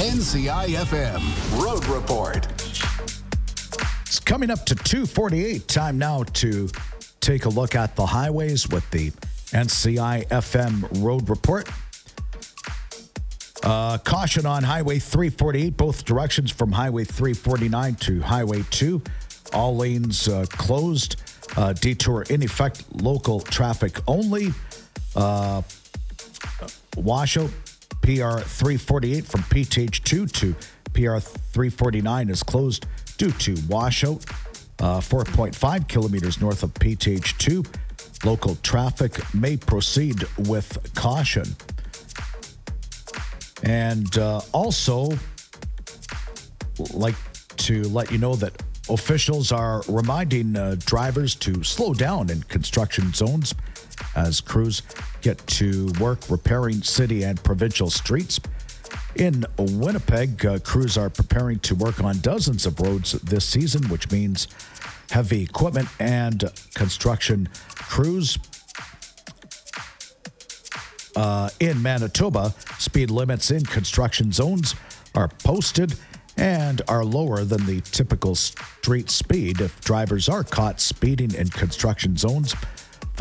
NCIFM Road Report. It's coming up to 2:48. Time now to take a look at the highways with the NCIFM Road Report. Caution on Highway 348, both directions from Highway 349 to Highway 2. All lanes closed. Detour in effect. Local traffic only. Washout, PR 348 from PTH2 to PR 349 is closed due to washout. 4.5 kilometers north of PTH2. Local traffic may proceed with caution. And also, like to let you know that officials are reminding drivers to slow down in construction zones as crews get to work repairing city and provincial streets. In Winnipeg, crews are preparing to work on dozens of roads this season, which means heavy equipment and construction crews. In Manitoba, speed limits in construction zones are posted and are lower than the typical street speed. If drivers are caught speeding in construction zones,